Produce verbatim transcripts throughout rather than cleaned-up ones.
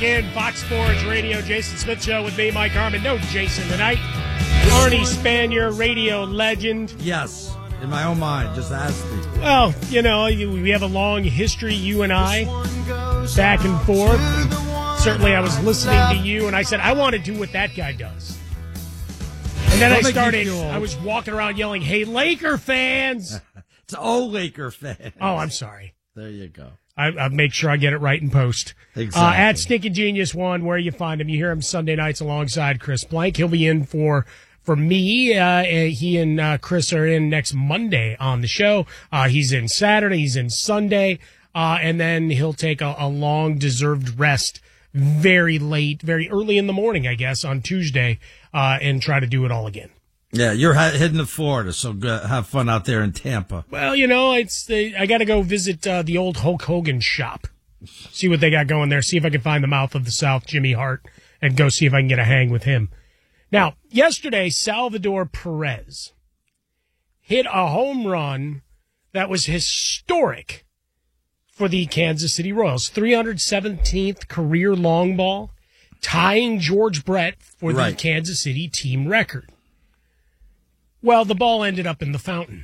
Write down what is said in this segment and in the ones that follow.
In Fox Sports Radio, Jason Smith Show with me, Mike Harmon. No Jason tonight. Arnie Spanier, radio legend. Yes, in my own mind, just ask me. Well, you know, we have a long history, you and I, back and forth. Certainly, I was listening to you, and I said, I want to do what that guy does. And then I started, I was walking around yelling, hey, Laker fans. It's all Laker fans. Oh, I'm sorry. There you go. I, I'll make sure I get it right in post. Exactly. Uh, at Stinking Genius One, where you find him. You hear him Sunday nights alongside Chris Blank. He'll be in for for me. Uh, he and uh, Chris are in next Monday on the show. Uh, he's in Saturday. He's in Sunday. Uh, and then he'll take a, a long deserved rest very late, very early in the morning, I guess, on Tuesday, uh, and try to do it all again. Yeah, you're heading to Florida, so go, have fun out there in Tampa. Well, you know, it's the, I got to go visit uh, the old Hulk Hogan shop, see what they got going there, see if I can find the mouth of the South, Jimmy Hart, and go see if I can get a hang with him. Now, yesterday, Salvador Perez hit a home run that was historic for the Kansas City Royals. three hundred seventeenth career long ball, tying George Brett for Right. the Kansas City team record. Well, the ball ended up in the fountain.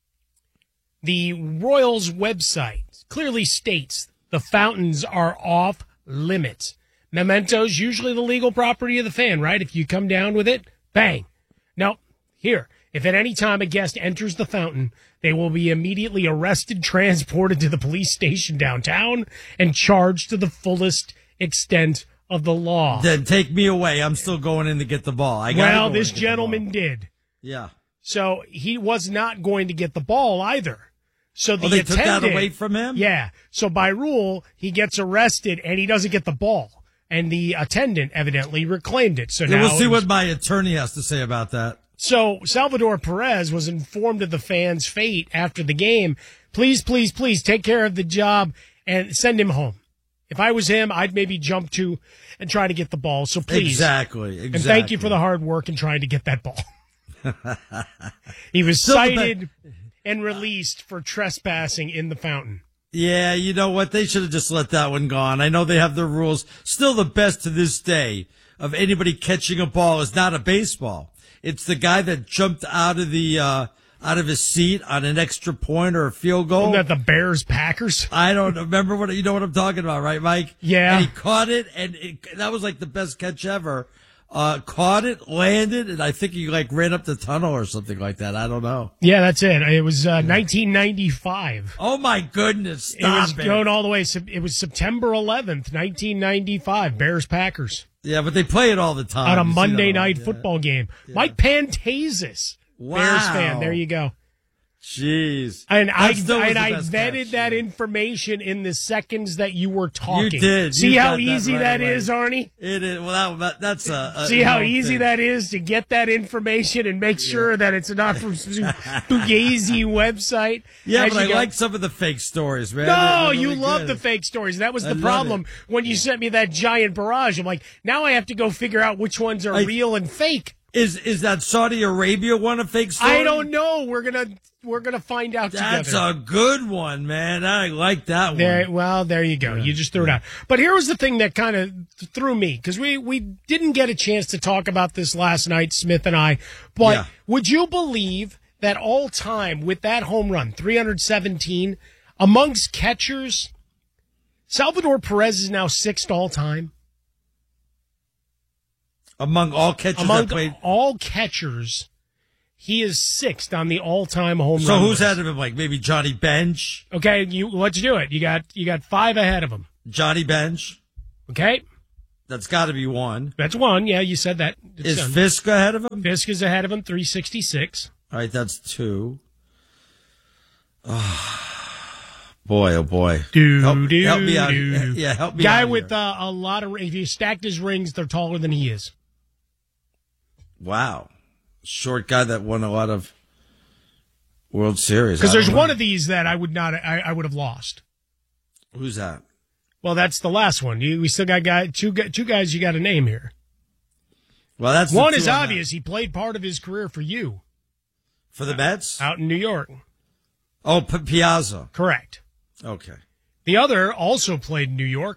The Royals website clearly states the fountains are off limits. Mementos, usually the legal property of the fan, right? If you come down with it, bang. No, here, if at any time a guest enters the fountain, they will be immediately arrested, transported to the police station downtown, and charged to the fullest extent of the law. Then take me away. I'm still going in to get the ball. I gotta Well, go this in to get the gentleman ball. did. Yeah. So he was not going to get the ball either. So the Oh, they attendant, took that away from him? Yeah. So by rule, he gets arrested and he doesn't get the ball. And the attendant evidently reclaimed it. So Yeah, now we'll see it was- what my attorney has to say about that. So Salvador Perez was informed of the fans' fate after the game. Please, please, please take care of the job and send him home. If I was him, I'd maybe jump to and try to get the ball. So please. Exactly. Exactly. And thank you for the hard work in trying to get that ball. He was Still the cited and released for trespassing in the fountain. Yeah, you know what? They should have just let that one go on. I know they have their rules. Still the best to this day of anybody catching a ball is not a baseball. It's the guy that jumped out of the, uh, out of his seat on an extra point or a field goal. Isn't that the Bears Packers? I don't remember what, you know what I'm talking about, right, Mike? Yeah. And he caught it, and it, that was like the best catch ever. Uh, caught it, landed, and I think he like ran up the tunnel or something like that. I don't know. Yeah, that's it. It was uh, nineteen ninety-five. Oh my goodness! It was Stop it. going all the way. It was September eleventh, nineteen ninety-five. Bears Packers Yeah, but they play it all the time. on a You see Monday that all- night yeah. football game. Yeah. Mike Pantazis, Wow. Bears fan. There you go. Jeez. And I That still was and the I best vetted catch, that yeah. information in the seconds that you were talking. You did. See You how got that easy right that away. is, Arnie? It is. Well, that, that's a. a See how no easy thing. that is to get that information and make sure that it's not from some Fugazi website. Yeah, As but I you go- like some of the fake stories, man. No, They're really you love good. the fake stories. That was I the love problem it. when you sent me that giant barrage. I'm like, now I have to go figure out which ones are I- real and fake. Is is that Saudi Arabia one a fake story? I don't know. We're gonna we're gonna find out That's together. a good one, man. I like that There, one. well, there you go. You just threw it out. But here was the thing that kind of threw me, because we, we didn't get a chance to talk about this last night, Smith and I. But Yeah. would you believe that all time with that home run, three hundred seventeen, amongst catchers, Salvador Perez is now sixth all time? Among all catchers Among that played. all catchers, he is sixth on the all-time home So run who's list. ahead of him? Like maybe Johnny Bench? Okay, you let's do it. You got you got five ahead of him. Johnny Bench? Okay, That's got to be one. that's one. Yeah, you said that. It's Is done. Fisk ahead of him? Fisk is ahead of him, three sixty-six. All right, that's two. Oh, boy, oh boy. Do, help, do, help me out. do. Yeah, help me Guy out with here. uh, a lot of, if you stacked his rings, they're taller than he is. Wow. Short guy that won a lot of World Series. Because I there's don't know. one of these that I would not, I, I would have lost. Who's that? Well, that's the last one. You, we still got guy, two, gu- two guys you got to name here. Well, that's the One two is on that. obvious. He played part of his career for you For the Mets? out in New York. Oh, P- Piazza. Correct. Okay. The other also played in New York,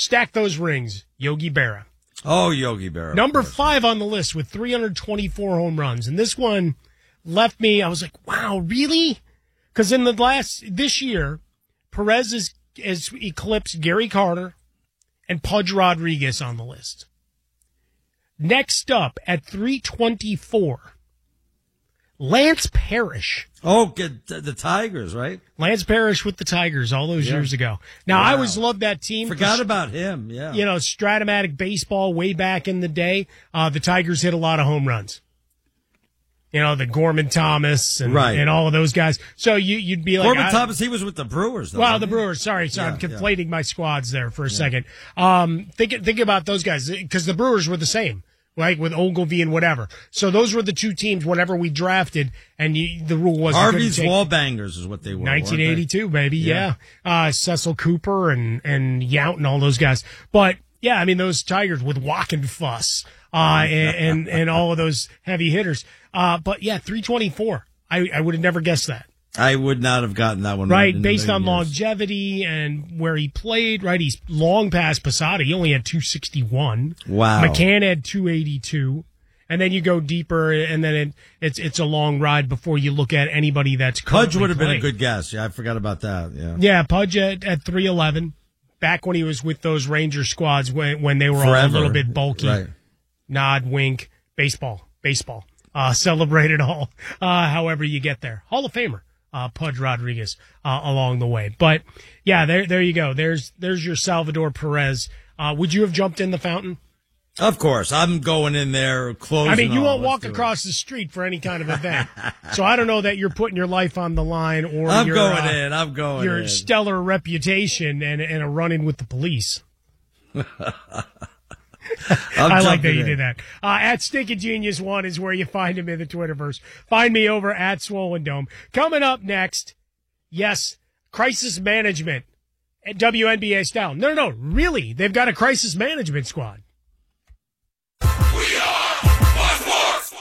Stack those rings, Yogi Berra. Oh, Yogi Berra. Number five on the list with three hundred twenty-four home runs. And this one left me, I was like, wow, really? Because in the last, this year, Perez has, has eclipsed Gary Carter and Pudge Rodriguez on the list. Next up at three twenty-four, Lance Parrish. Oh, get the Tigers, right? Lance Parrish with the Tigers all those yeah. years ago. Now, wow. I always loved that team. Forgot about him, yeah. You know, Stratomatic baseball way back in the day. Uh, the Tigers hit a lot of home runs. You know, the Gorman Thomas and, right. and all of those guys. So you, you'd be like... Gorman I, Thomas, he was with the Brewers, though. Well, the Brewers, sorry. sorry yeah, I'm conflating yeah. my squads there for a yeah. second. Um, think, think about those guys, because the Brewers were the same. Right, with Ogilvy and whatever. So those were the two teams, whatever we drafted, and you, the rule was... Harvey's Wallbangers is what they were. nineteen eighty-two, baby, yeah. yeah. Uh, Cecil Cooper and, and Yount and all those guys. But, yeah, I mean, those Tigers with Wockenfuss uh, and, and, and all of those heavy hitters. Uh, but, yeah, three twenty-four. I, I would have never guessed that. I would not have gotten that one right. Right, based on years. longevity and where he played, right? He's long past Posada. He only had two sixty-one. Wow. McCann had two eighty-two. And then you go deeper, and then it, it's it's a long ride before you look at anybody that's Pudge would have playing. been a good guess. Yeah, I forgot about that. Yeah, yeah, Pudge at, at three eleven, back when he was with those Ranger squads when, when they were Forever. all a little bit bulky. Right. Nod, wink, baseball, baseball. Uh, celebrate it all, uh, however you get there. Hall of Famer. Uh, Pudge Rodriguez uh, along the way. But, yeah, there there you go. There's there's your Salvador Perez. Uh, would you have jumped in the fountain? Of course. I'm going in there close. I mean, you all. won't walk across it. the street for any kind of event. So I don't know that you're putting your life on the line or I'm your, going uh, in. I'm going your in. stellar reputation and, and a run-in with the police. I like that you in. did that. Uh, at Stinkin' Genius One is where you find him in the Twitterverse. Find me over at Swollen Dome. Coming up next, yes, crisis management at W N B A style. No, no, no, really, they've got a crisis management squad. We are one Sports.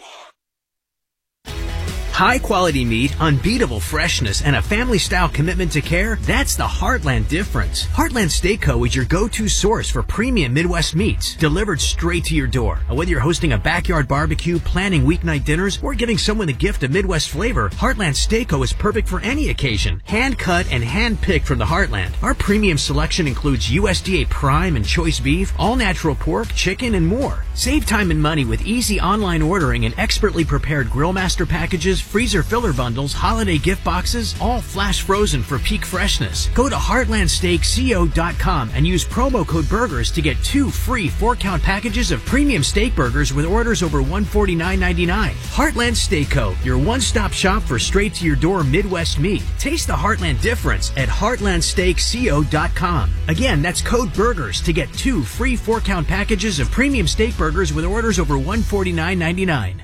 High quality meat, unbeatable freshness, and a family style commitment to care, that's the Heartland difference. Heartland Steak Co. is your go-to source for premium Midwest meats, delivered straight to your door. Whether you're hosting a backyard barbecue, planning weeknight dinners, or giving someone the gift of Midwest flavor, Heartland Steak Co. is perfect for any occasion. Hand cut and hand picked from the Heartland. Our premium selection includes U S D A prime and choice beef, all natural pork, chicken, and more. Save time and money with easy online ordering and expertly prepared Grillmaster packages, freezer filler bundles, holiday gift boxes, all flash frozen for peak freshness. Go to heartland steak co dot com and use promo code BURGERS to get two free four-count packages of premium steak burgers with orders over one hundred forty-nine ninety-nine. Heartland Steak Co., your one-stop shop for straight-to-your-door Midwest meat. Taste the Heartland difference at heartland steak co dot com. Again, that's code BURGERS to get two free four-count packages of premium steak burgers with orders over one hundred forty-nine ninety-nine.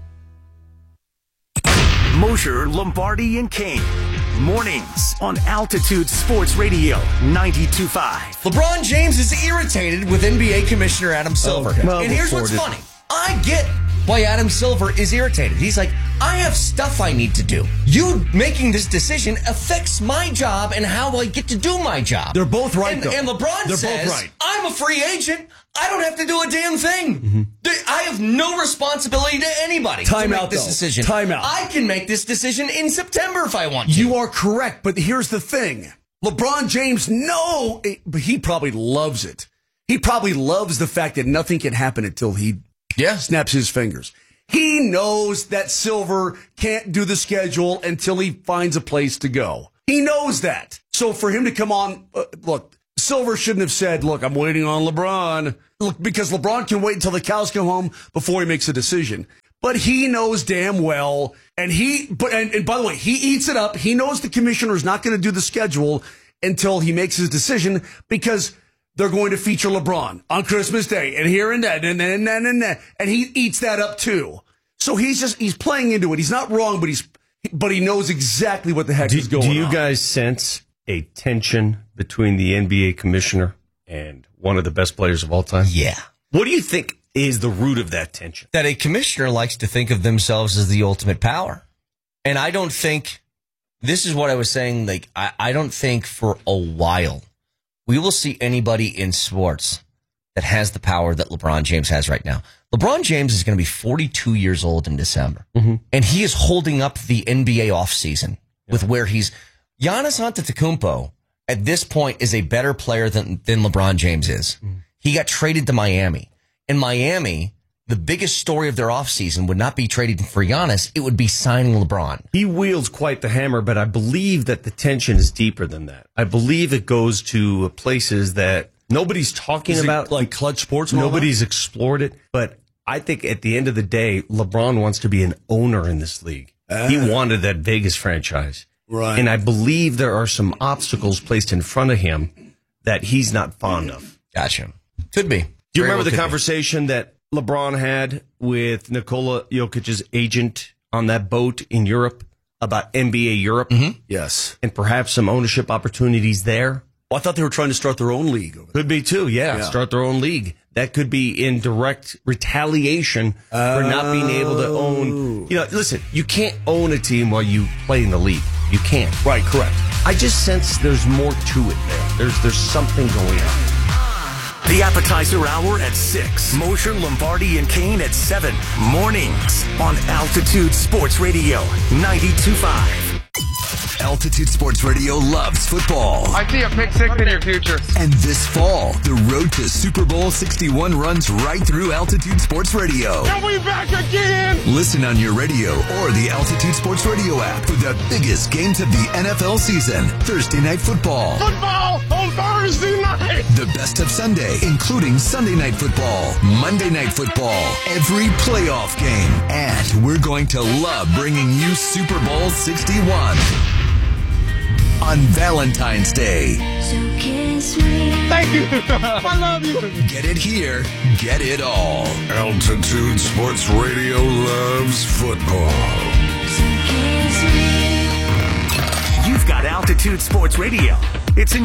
Mosher, Lombardi, and King. Mornings on Altitude Sports Radio ninety-two point five. LeBron James is irritated with N B A Commissioner Adam Silver. Okay. Well, and here's what's funny. I get why Adam Silver is irritated. He's like, I have stuff I need to do. You making this decision affects my job and how I get to do my job. They're both right, and, though. And LeBron They're says, both right. I'm a free agent. I don't have to do a damn thing. Mm-hmm. I have no responsibility to anybody Time to make out, this though. decision. Time out. I can make this decision in September if I want to. You are correct, but here's the thing. LeBron James, no, but he probably loves it. He probably loves the fact that nothing can happen until he yeah. snaps his fingers. He knows that Silver can't do the schedule until he finds a place to go. He knows that. So for him to come on, uh, look, Silver shouldn't have said, look, I'm waiting on LeBron. Look, because LeBron can wait until the cows come home before he makes a decision. But he knows damn well, and he, but and, and by the way, he eats it up. He knows the commissioner is not going to do the schedule until he makes his decision because they're going to feature LeBron on Christmas Day and here and that and then and, and, and, and he eats that up too. So he's just he's playing into it. He's not wrong, but he's but he knows exactly what the heck do, is going on. Do you on. guys sense a tension between the N B A commissioner and one of the best players of all time? Yeah. What do you think is the root of that tension? That a commissioner likes to think of themselves as the ultimate power. And I don't think, this is what I was saying, like, I, I don't think for a while we will see anybody in sports that has the power that LeBron James has right now. LeBron James is going to be forty-two years old in December, mm-hmm. and he is holding up the N B A offseason yeah. with where he's Giannis Antetokounmpo at this point is a better player than, than LeBron James is. Mm. He got traded to Miami. In Miami, the biggest story of their offseason would not be trading for Giannis. It would be signing LeBron. He wields quite the hammer, but I believe that the tension is deeper than that. I believe it goes to places that nobody's talking is about. Like Clutch Sports? Nobody's explored it. But I think at the end of the day, LeBron wants to be an owner in this league. Uh, he wanted that Vegas franchise. Right. And I believe there are some obstacles placed in front of him that he's not fond of. Gotcha. Could be. Do you Very remember well the conversation be. that LeBron had with Nikola Jokic's agent on that boat in Europe about N B A Europe? Mm-hmm. Yes. And perhaps some ownership opportunities there? Well, I thought they were trying to start their own league. Over there. Could be too, yeah, yeah. Start their own league. That could be in direct retaliation oh. for not being able to own. You know, listen, you can't own a team while you play in the league. You can't. Right, correct. I just sense there's more to it there. There's there's something going on. The Appetizer Hour at six. Mosher, Lombardi, and Kane at seven. Mornings on Altitude Sports Radio ninety-two point five. Altitude Sports Radio loves football. I see a pick six in your future. And this fall, the road to Super Bowl sixty-one runs right through Altitude Sports Radio. Are we back again? Listen on your radio or the Altitude Sports Radio app for the biggest games of the N F L season. Thursday Night Football. Football on Thursday night. The best of Sunday, including Sunday Night Football, Monday Night Football, every playoff game. And we're going to love bringing you Super Bowl sixty-one. On Valentine's Day. So kiss me. Thank you. I love you. Get it here. Get it all. Altitude Sports Radio loves football. You've got Altitude Sports Radio. It's in